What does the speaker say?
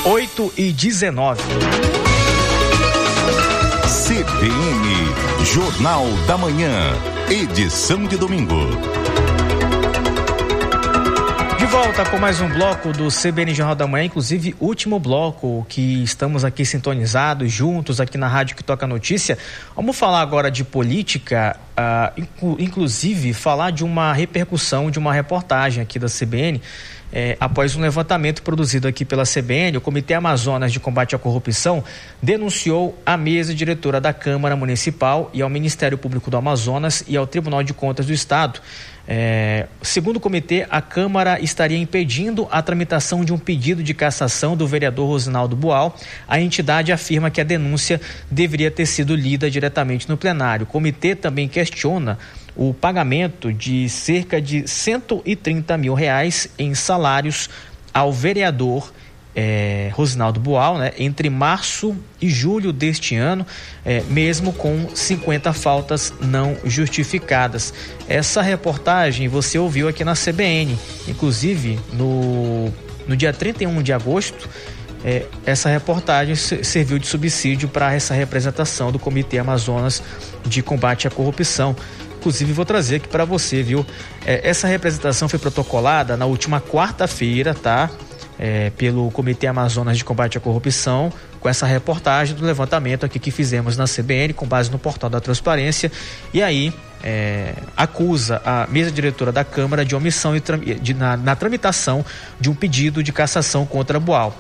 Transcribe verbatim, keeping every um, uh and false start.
oito e dezenove. C B N, Jornal da Manhã, edição de domingo. De volta com mais um bloco do C B N Jornal da Manhã, inclusive último bloco que estamos aqui sintonizados, juntos aqui na Rádio que Toca Notícia. Vamos falar agora de política, uh, inclu- inclusive falar de uma repercussão de uma reportagem aqui da C B N. É, após um levantamento produzido aqui pela C B N, o Comitê Amazonas de Combate à Corrupção denunciou à mesa diretora da Câmara Municipal e ao Ministério Público do Amazonas e ao Tribunal de Contas do Estado. É, segundo o comitê, a Câmara estaria impedindo a tramitação de um pedido de cassação do vereador Rosinaldo Boal. A entidade afirma que a denúncia deveria ter sido lida diretamente no plenário. O comitê também questiona o pagamento de cerca de cento e trinta mil reais em salários ao vereador É, Rosinaldo Boal, né, entre março e julho deste ano, é, mesmo com cinquenta faltas não justificadas. Essa reportagem você ouviu aqui na C B N, inclusive no, no dia trinta e um de agosto, é, essa reportagem serviu de subsídio para essa representação do Comitê Amazonas de Combate à Corrupção. Inclusive vou trazer aqui para você, viu? É, essa representação foi protocolada na última quarta-feira, tá? É, pelo Comitê Amazonas de Combate à Corrupção, com essa reportagem do levantamento aqui que fizemos na C B N, com base no portal da Transparência, e aí é, acusa a mesa diretora da Câmara de omissão e, de, na, na tramitação de um pedido de cassação contra Boal.